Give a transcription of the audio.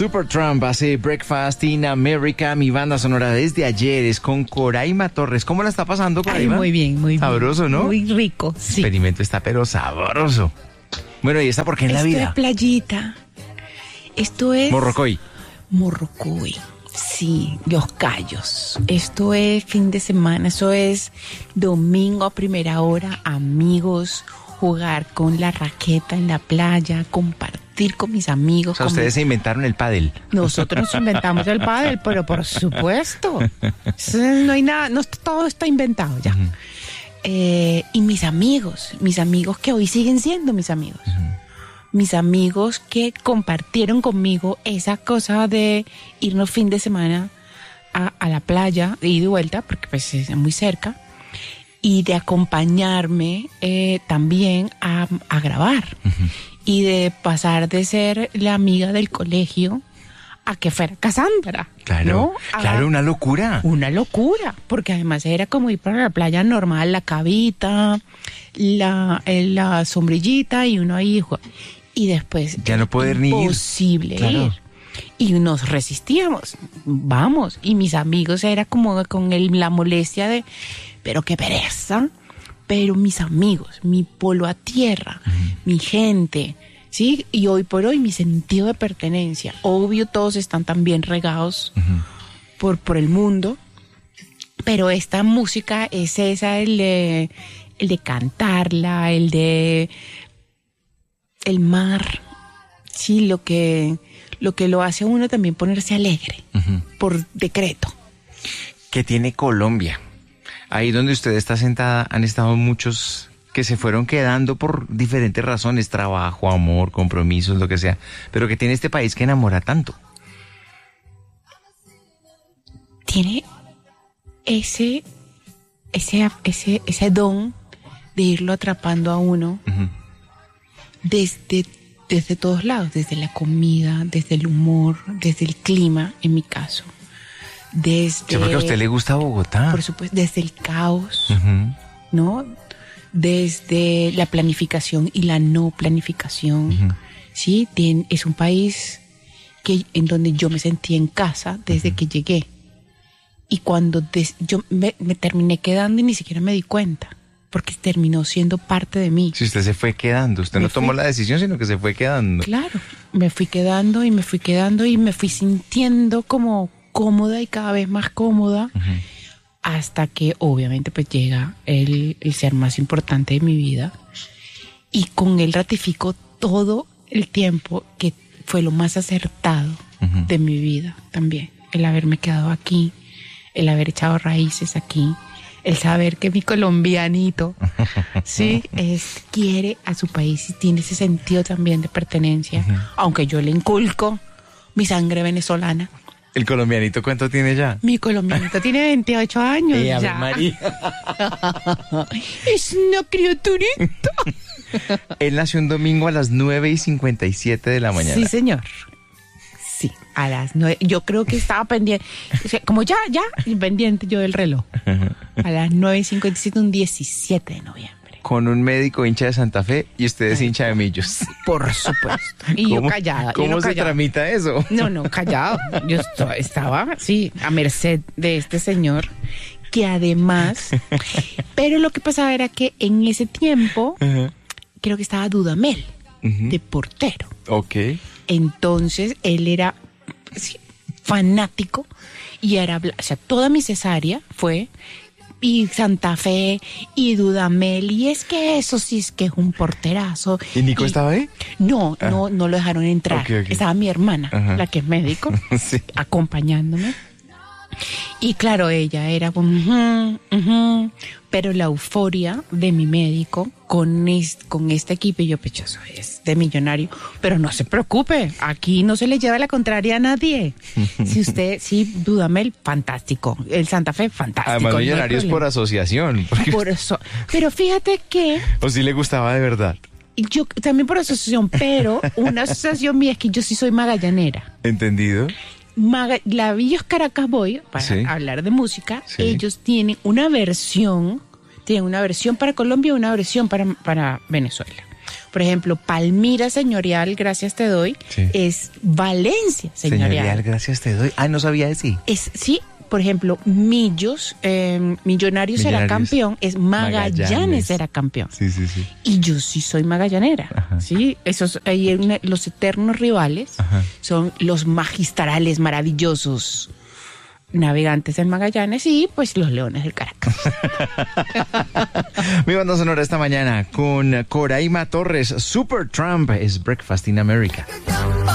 Supertramp hace Breakfast in America. Mi banda sonora desde ayer es con Coraima Torres. ¿Cómo la está pasando, Coraima? Ay, muy bien, muy bien. Sabroso, ¿no? Muy rico, sí. El experimento está pero sabroso. Bueno, ¿y esta por qué en la vida? Esto es playita. Esto es... Morrocoy. Morrocoy. Sí, Los Cayos. Esto es fin de semana, eso es domingo a primera hora, amigos, jugar con la raqueta en la playa, compartir con mis amigos. O sea, ustedes se inventaron el pádel. Nosotros nos inventamos el pádel, pero por supuesto. No hay nada, no, todo está inventado ya. Y mis amigos que hoy siguen siendo mis amigos. Mis amigos que compartieron conmigo esa cosa de irnos fin de semana a la playa, de ida y vuelta, porque pues es muy cerca, y de acompañarme también a grabar, y de pasar de ser la amiga del colegio a que fuera Cassandra. Claro, ¿no? claro, una locura. Una locura, porque además era como ir para la playa normal, la cavita, la sombrillita y uno ahí... Y después... Ya no poder ni ir. Imposible Claro. ir. Y nos resistíamos. Vamos. Y mis amigos era como con la molestia de... Pero qué pereza. Pero mis amigos, mi polo a tierra, mi gente, ¿sí? Y hoy por hoy mi sentido de pertenencia. Obvio, todos están también regados por el mundo. Pero esta música es esa, el de cantarla, el de... El mar, sí, lo que lo hace a uno también ponerse alegre, por decreto. ¿Qué tiene Colombia? Ahí donde usted está sentada han estado muchos que se fueron quedando por diferentes razones, trabajo, amor, compromisos, lo que sea, pero que tiene este país que enamora tanto. Tiene ese don de irlo atrapando a uno. Desde todos lados, desde la comida, desde el humor, desde el clima, en mi caso. Desde... Sí, porque a usted le gusta Bogotá. Por supuesto, desde el caos, ¿no? Desde la planificación y la no planificación. Sí, es un país en donde yo me sentí en casa desde que llegué. Y cuando yo me terminé quedando y ni siquiera me di cuenta. Porque terminó siendo parte de mí. Si usted se fue quedando, usted no tomó la decisión, sino que se fue quedando. Claro, me fui quedando y me fui sintiendo como cómoda y cada vez más cómoda, hasta que obviamente pues llega el ser más importante de mi vida, y con él ratifico todo el tiempo que fue lo más acertado de mi vida también. El haberme quedado aquí, el haber echado raíces aquí, el saber que mi colombianito, sí, quiere a su país y tiene ese sentido también de pertenencia, aunque yo le inculco mi sangre venezolana. ¿El colombianito cuánto tiene ya? Mi colombianito tiene 28 años ya. María. Es una criaturita. Él nació un domingo a las 9:57 de la mañana. Sí, señor. Sí, a las 9. Yo creo que estaba pendiente, o sea, como ya, pendiente yo del reloj. A las 9:57, un 17 de noviembre. Con un médico hincha de Santa Fe y usted es hincha de Millos. Por supuesto. Y yo callada. ¿Cómo se tramita eso? No, callado. Yo estaba, sí, a merced de este señor, que además... Pero lo que pasaba era que en ese tiempo, creo que estaba Dudamel, de portero. Ok. Entonces, él era fanático y era... O sea, toda mi cesárea fue... Y Santa Fe, y Dudamel, y es que eso sí es que es un porterazo. ¿Y Nico estaba ahí? No lo dejaron entrar. Okay. Estaba mi hermana, la que es médico, sí, acompañándome. Y claro, ella era pero la euforia de mi médico con este equipo, y yo, pechoso, es de millonario, pero no se preocupe, aquí no se le lleva la contraria a nadie. Sí, Dudamel, fantástico. El Santa Fe, fantástico. Además, millonarios por asociación. Por eso. Pero fíjate que... ¿O sí le gustaba de verdad? Yo también por asociación, pero una asociación mía es que yo sí soy magallanera. ¿Entendido? Lavillos Caracas Boy, para hablar de música, ellos tienen una versión para Colombia y una versión para Venezuela. Por ejemplo, Palmira Señorial, gracias te doy, Sí. es Valencia Señorial. gracias te doy. Ah, no sabía de sí. Sí, por ejemplo, Millonarios era campeón, es Magallanes era campeón. Sí. Y yo sí soy magallanera, Ajá. ¿sí? Los eternos rivales Ajá. son los magistrales maravillosos Navegantes del Magallanes y pues los Leones del Caracas. Mi banda sonora esta mañana con Coraima Torres, Supertramp, es Breakfast in America.